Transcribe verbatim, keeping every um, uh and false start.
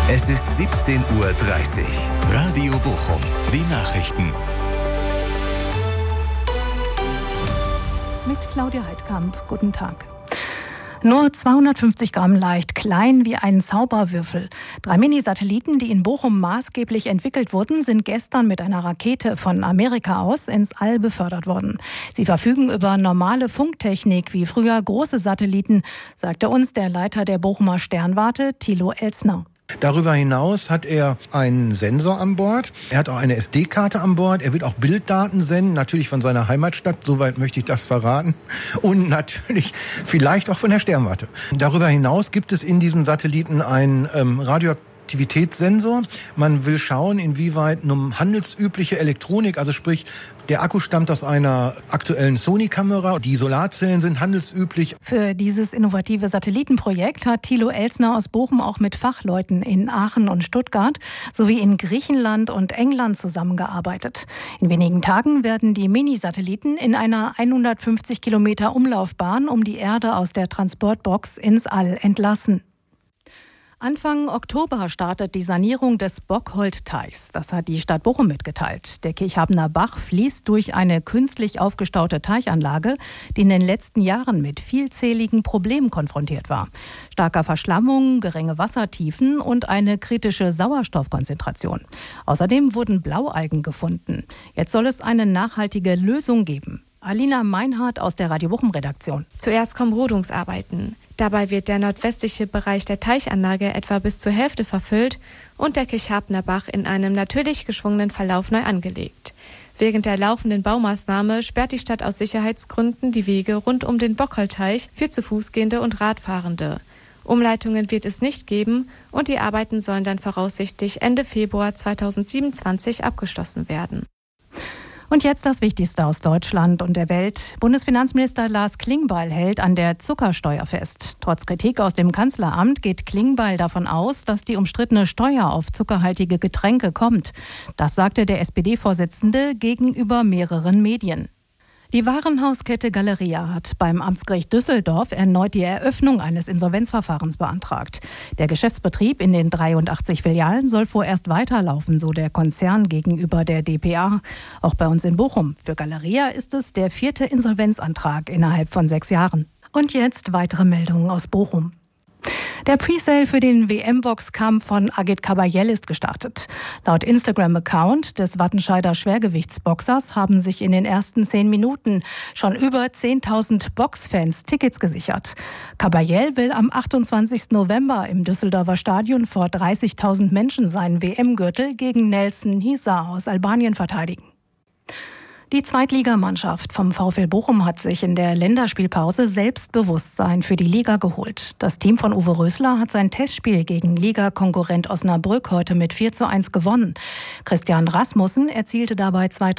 Es ist siebzehn Uhr dreißig. Radio Bochum. Die Nachrichten. Mit Claudia Heidkamp. Guten Tag. Nur zweihundertfünfzig Gramm leicht, klein wie ein Zauberwürfel. Drei Mini-Satelliten, die in Bochum maßgeblich entwickelt wurden, sind gestern mit einer Rakete von Amerika aus ins All befördert worden. Sie verfügen über normale Funktechnik wie früher große Satelliten, sagte uns der Leiter der Bochumer Sternwarte, Thilo Elsner. Darüber hinaus hat er einen Sensor an Bord. Er hat auch eine S D-Karte an Bord. Er wird auch Bilddaten senden, natürlich von seiner Heimatstadt, soweit möchte ich das verraten. Und natürlich vielleicht auch von der Sternwarte. Darüber hinaus gibt es in diesem Satelliten einen ähm, Radioaktivitätssensor. Man will schauen, inwieweit nun handelsübliche Elektronik, also sprich, der Akku stammt aus einer aktuellen Sony-Kamera. Die Solarzellen sind handelsüblich. Für dieses innovative Satellitenprojekt hat Thilo Elsner aus Bochum auch mit Fachleuten in Aachen und Stuttgart sowie in Griechenland und England zusammengearbeitet. In wenigen Tagen werden die Mini-Satelliten in einer hundertfünfzig Kilometer Umlaufbahn um die Erde aus der Transportbox ins All entlassen. Anfang Oktober startet die Sanierung des Bockholtteichs. Das hat die Stadt Bochum mitgeteilt. Der Kirchhabener Bach fließt durch eine künstlich aufgestaute Teichanlage, die in den letzten Jahren mit vielzähligen Problemen konfrontiert war. Starker Verschlammung, geringe Wassertiefen und eine kritische Sauerstoffkonzentration. Außerdem wurden Blaualgen gefunden. Jetzt soll es eine nachhaltige Lösung geben. Alina Meinhardt aus der Radio Bochum-Redaktion. Zuerst kommen Rodungsarbeiten. Dabei wird der nordwestliche Bereich der Teichanlage etwa bis zur Hälfte verfüllt und der Kirchhabener Bach in einem natürlich geschwungenen Verlauf neu angelegt. Während der laufenden Baumaßnahme sperrt die Stadt aus Sicherheitsgründen die Wege rund um den Bockholtteich für zu Fuß gehende und Radfahrende. Umleitungen wird es nicht geben und die Arbeiten sollen dann voraussichtlich Ende Februar zweitausendsiebenundzwanzig abgeschlossen werden. Und jetzt das Wichtigste aus Deutschland und der Welt. Bundesfinanzminister Lars Klingbeil hält an der Zuckersteuer fest. Trotz Kritik aus dem Kanzleramt geht Klingbeil davon aus, dass die umstrittene Steuer auf zuckerhaltige Getränke kommt. Das sagte der S P D-Vorsitzende gegenüber mehreren Medien. Die Warenhauskette Galeria hat beim Amtsgericht Düsseldorf erneut die Eröffnung eines Insolvenzverfahrens beantragt. Der Geschäftsbetrieb in den dreiundachtzig Filialen soll vorerst weiterlaufen, so der Konzern gegenüber der d p a. Auch bei uns in Bochum. Für Galeria ist es der vierte Insolvenzantrag innerhalb von sechs Jahren. Und jetzt weitere Meldungen aus Bochum. Der Presale für den W M-Boxkampf von Agit Kabayel ist gestartet. Laut Instagram-Account des Wattenscheider Schwergewichtsboxers haben sich in den ersten zehn Minuten schon über zehntausend Boxfans Tickets gesichert. Kabayel will am achtundzwanzigsten November im Düsseldorfer Stadion vor dreißigtausend Menschen seinen W M-Gürtel gegen Nelson Hisar aus Albanien verteidigen. Die Zweitligamannschaft vom VfL Bochum hat sich in der Länderspielpause Selbstbewusstsein für die Liga geholt. Das Team von Uwe Rösler hat sein Testspiel gegen Ligakonkurrent Osnabrück heute mit vier zu eins gewonnen. Christian Rasmussen erzielte dabei zwei